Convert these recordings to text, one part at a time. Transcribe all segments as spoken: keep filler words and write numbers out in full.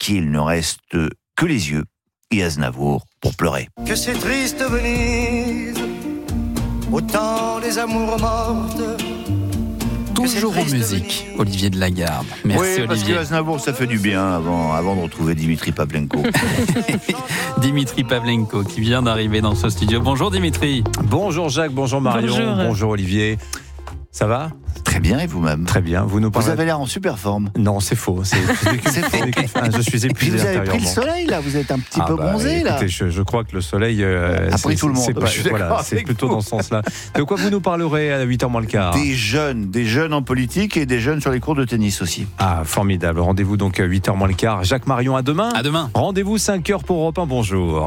qu'il ne reste que les yeux et Aznavour pour pleurer. Que c'est triste Venise, autant des amours mortes. Toujours en musique, Olivier de Lagarde. Merci oui, parce Olivier. que Aznavour, ça fait du bien avant, avant de retrouver Dimitri Pavlenko. Dimitri Pavlenko qui vient d'arriver dans ce studio. Bonjour Dimitri. Bonjour Jacques, bonjour Marion, bonjour, bonjour Olivier. Ça va ? Très bien, et vous-même ? Très bien. Vous nous parlez... Vous avez l'air en super forme. Non, c'est faux. C'est, c'est fake. Je suis épuisé Puis vous avez pris le intérieurement. soleil, là. Vous êtes un petit Ah peu bah, bronzé, écoutez, là. Je, je crois que le soleil euh, a pris tout le monde. C'est, pas, Je suis voilà, c'est plutôt vous. dans ce sens-là. De quoi vous nous parlerez à huit heures moins le quart ? Des jeunes, des jeunes en politique et des jeunes sur les cours de tennis aussi. Ah, formidable. Rendez-vous donc à huit heures moins le quart. Jacques Marion, à demain. À demain. Rendez-vous cinq heures pour Europe un. Bonjour.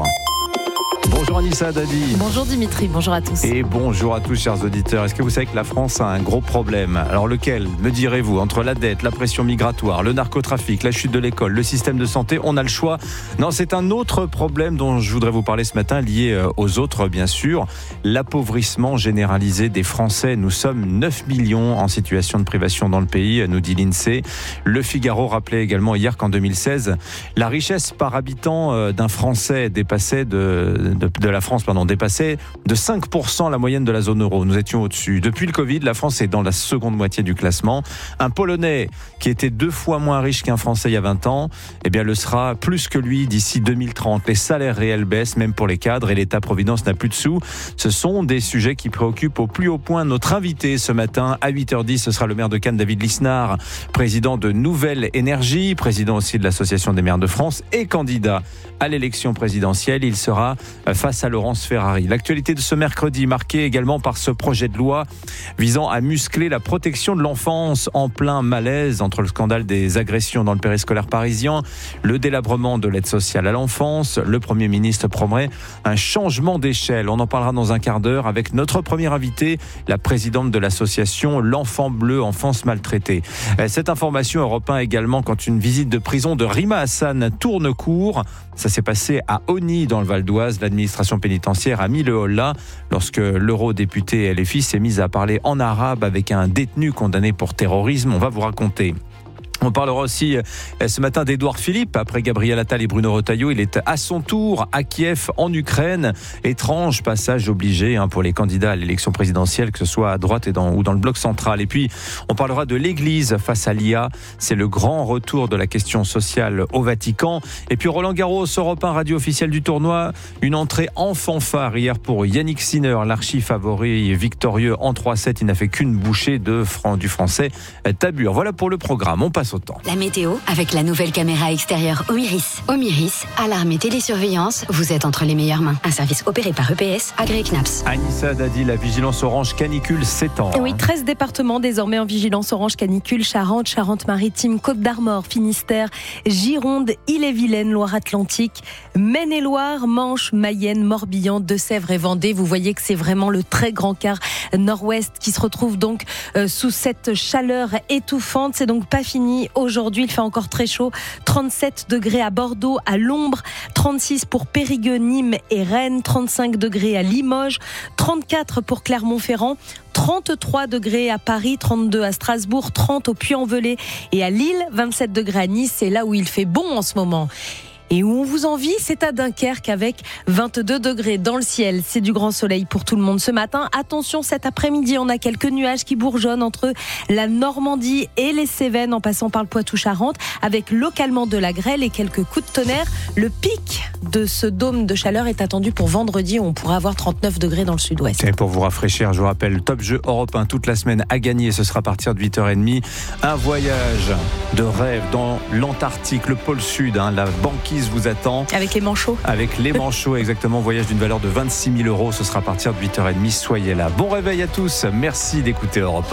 Bonjour Anissa Dadi. Bonjour Dimitri, bonjour à tous. Et bonjour à tous chers auditeurs. Est-ce que vous savez que la France a un gros problème ? Alors lequel, me direz-vous ? Entre la dette, la pression migratoire, le narcotrafic, la chute de l'école, le système de santé, on a le choix ? Non, c'est un autre problème dont je voudrais vous parler ce matin, lié aux autres bien sûr. L'appauvrissement généralisé des Français. Nous sommes neuf millions en situation de privation dans le pays, nous dit l'INSEE. Le Figaro rappelait également hier qu'en deux mille seize, la richesse par habitant d'un Français dépassait de... De, de la France pardon, dépassait de cinq pour cent la moyenne de la zone euro. Nous étions au-dessus. Depuis le Covid, la France est dans la seconde moitié du classement. Un Polonais qui était deux fois moins riche qu'un Français il y a vingt ans, eh bien, le sera plus que lui d'ici deux mille trente. Les salaires réels baissent, même pour les cadres, et l'État-providence n'a plus de sous. Ce sont des sujets qui préoccupent au plus haut point notre invité ce matin. À huit heures dix, ce sera le maire de Cannes, David Lisnard, président de Nouvelle Énergie, président aussi de l'Association des maires de France et candidat à l'élection présidentielle. Il sera face à Laurence Ferrari. L'actualité de ce mercredi marquée également par ce projet de loi visant à muscler la protection de l'enfance en plein malaise entre le scandale des agressions dans le périscolaire parisien, le délabrement de l'aide sociale à l'enfance. Le Premier ministre promet un changement d'échelle. On en parlera dans un quart d'heure avec notre première invitée, la présidente de l'association L'Enfant Bleu, Enfance Maltraitée. Cette information Europe un également quand une visite de prison de Rima Hassan tourne court. Ça s'est passé à Osny dans le Val d'Oise. L'administration pénitentiaire a mis le holà lorsque l'eurodéputé L F I s'est mise à parler en arabe avec un détenu condamné pour terrorisme. On va vous raconter. On parlera aussi ce matin d'Édouard Philippe. Après Gabriel Attal et Bruno Retailleau, il est à son tour à Kiev, en Ukraine. Étrange passage obligé hein, pour les candidats à l'élection présidentielle, que ce soit à droite et dans, ou dans le bloc central. Et puis, on parlera de l'Église face à l'I A. C'est le grand retour de la question sociale au Vatican. Et puis, Roland Garros, Europe un, radio officielle du tournoi. Une entrée en fanfare hier pour Yannick Sinner, l'archi-favori victorieux en trois sept. Il n'a fait qu'une bouchée de franc, du français Tabur. Voilà pour le programme. On passe au temps. La météo avec la nouvelle caméra extérieure Omiris. Omiris, alarme et télésurveillance, vous êtes entre les meilleures mains. Un service opéré par E P S, agréé C N A P S. Anissa Dadi, la vigilance orange canicule s'étend. Oui, treize départements désormais en vigilance orange canicule. Charente, Charente-Maritime, Côte-d'Armor, Finistère, Gironde, Ille-et-Vilaine, Loire-Atlantique, Maine-et-Loire, Manche, Mayenne, Morbihan, Deux-Sèvres et Vendée. Vous voyez que c'est vraiment le très grand quart nord-ouest qui se retrouve donc euh, sous cette chaleur étouffante. C'est donc pas fini. Aujourd'hui, il fait encore très chaud. trente-sept degrés à Bordeaux, à l'ombre. trente-six pour Périgueux, Nîmes et Rennes. trente-cinq degrés à Limoges. trente-quatre pour Clermont-Ferrand. trente-trois degrés à Paris, trente-deux à Strasbourg, trente au Puy-en-Velay et à Lille. vingt-sept degrés à Nice. C'est là où il fait bon en ce moment. Et où on vous envie, c'est à Dunkerque avec vingt-deux degrés dans le ciel. C'est du grand soleil pour tout le monde ce matin. Attention, cet après-midi, on a quelques nuages qui bourgeonnent entre la Normandie et les Cévennes en passant par le Poitou-Charentes avec localement de la grêle et quelques coups de tonnerre. Le pic de ce dôme de chaleur est attendu pour vendredi où on pourra avoir trente-neuf degrés dans le sud-ouest. Et pour vous rafraîchir, je vous rappelle, le Top Jeu Europe un toute la semaine à gagner. Ce sera à partir de huit heures trente. Un voyage de rêve dans l'Antarctique, le pôle sud, hein, la banquise vous attend. Avec les manchots. Avec les manchots, exactement. Voyage d'une valeur de vingt-six mille euros. Ce sera à partir de huit heures trente. Soyez là. Bon réveil à tous. Merci d'écouter Europe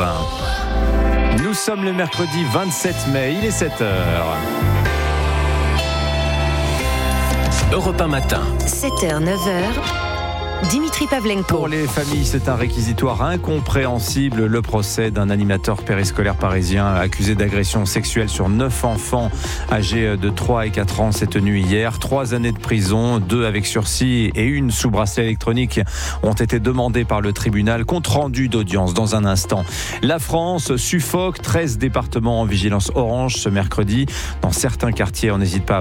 un. Nous sommes le mercredi vingt-sept mai. Il est sept heures. Europe un matin. sept heures, neuf heures. Dimitri Pavlenko. Pour les familles, c'est un réquisitoire incompréhensible. Le procès d'un animateur périscolaire parisien accusé d'agression sexuelle sur neuf enfants âgés de trois et quatre ans s'est tenu hier. Trois années de prison, deux avec sursis et une sous bracelet électronique ont été demandées par le tribunal. Compte rendu d'audience dans un instant. La France suffoque. treize départements en vigilance orange ce mercredi. Dans certains quartiers, on n'hésite pas à